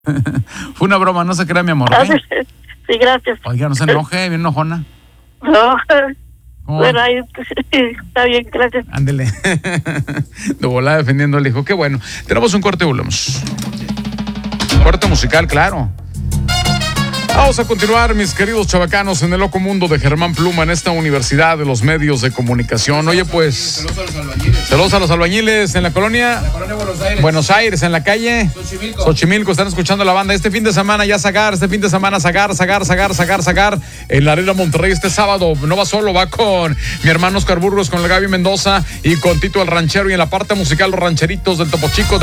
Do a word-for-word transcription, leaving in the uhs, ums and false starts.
Fue una broma, no se crea, mi amor. ¿Eh? Sí, gracias. Oiga, no se enoje, bien enojona. No. ¿Cómo? Bueno, ahí está bien, gracias. Ándele. De volada defendiendo al hijo. Qué bueno. Tenemos un corte y volvemos. Corte musical, claro. Vamos a continuar, mis queridos chavacanos, en el loco mundo de Germán Pluma, en esta Universidad de los Medios de Comunicación. Oye, pues, Saludos a los albañiles. saludos a los albañiles en la colonia, En la colonia Buenos Aires. Buenos Aires, en la calle Xochimilco. Xochimilco. Están escuchando la banda. Este fin de semana ya Sagar, este fin de semana Sagar, Sagar, Sagar, Sagar, Sagar. En la Arena Monterrey este sábado. No va solo, va con mi hermano Oscar Burgos, con el Gaby Mendoza y con Tito el Ranchero. Y en la parte musical, los rancheritos del Topo Chico.